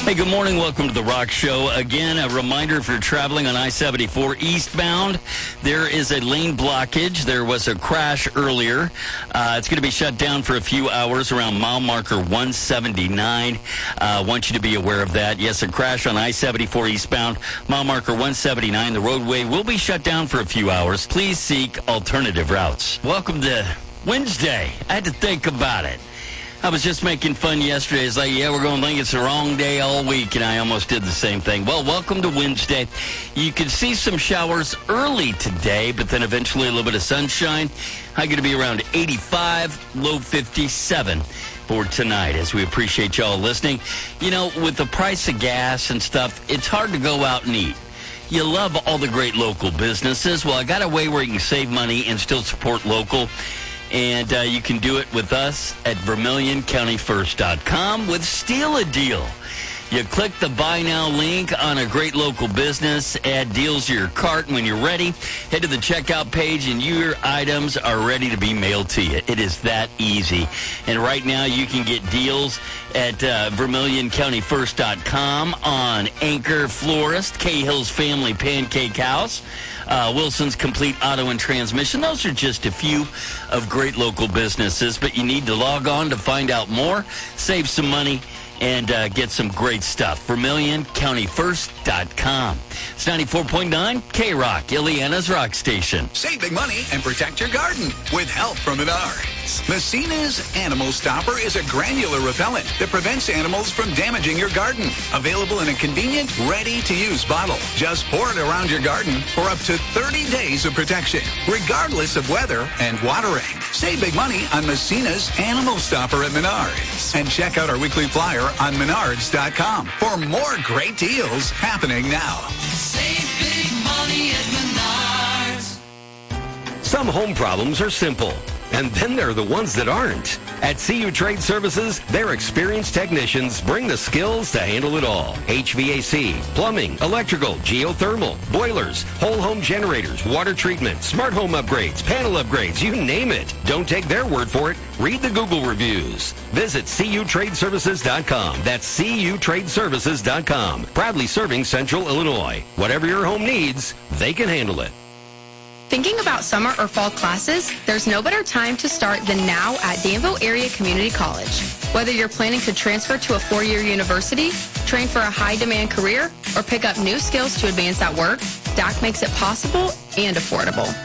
Hey, good morning. Welcome to The Rock Show. Again, a reminder, if you're traveling on I-74 eastbound, there is a lane blockage. There was a crash earlier. It's going to be shut down for a few hours around mile marker 179. I want you to be aware of that. Yes, a crash on I-74 eastbound, mile marker 179. The roadway will be shut down for a few hours. Please seek alternative routes. Welcome to Wednesday. I had to think about it. I was just making fun yesterday. It's like, yeah, we're going to think it's the wrong day all week, and I almost did the same thing. Well, welcome to Wednesday. You can see some showers early today, but then eventually a little bit of sunshine. High going to be around 85, low 57 for tonight, as we appreciate y'all listening. You know, with the price of gas and stuff, it's hard to go out and eat. You love all the great local businesses. Well, I got a way where you can save money and still support local. And you can do it with us at VermilionCountyFirst.com with Steal a Deal. You click the Buy Now link on a great local business, add deals to your cart, and when you're ready, head to the checkout page, and your items are ready to be mailed to you. It is that easy. And right now, you can get deals at VermilionCountyFirst.com on Anchor Florist, Cahill's Family Pancake House, Wilson's Complete Auto and Transmission. Those are just a few of great local businesses, but you need to log on to find out more, save some money, and get some great stuff. VermilionCountyFirst.com. It's 94.9 K-Rock, Ileana's rock station. Save big money and protect your garden with help from Menards. Messina's Animal Stopper is a granular repellent that prevents animals from damaging your garden. Available in a convenient, ready-to-use bottle. Just pour it around your garden for up to 30 days of protection, regardless of weather and watering. Save big money on Messina's Animal Stopper at Menards. And check out our weekly flyer on Menards.com for more great deals happening now. Save big money at Menards. Some home problems are simple, and then there are the ones that aren't. At CU Trade Services, their experienced technicians bring the skills to handle it all. HVAC, plumbing, electrical, geothermal, boilers, whole home generators, water treatment, smart home upgrades, panel upgrades, you name it. Don't take their word for it. Read the Google reviews. Visit CUTradeservices.com. That's CUTradeservices.com. Proudly serving Central Illinois. Whatever your home needs, they can handle it. Thinking about summer or fall classes? There's no better time to start than now at Danville Area Community College. Whether you're planning to transfer to a four-year university, train for a high-demand career, or pick up new skills to advance at work, DAC makes it possible and affordable.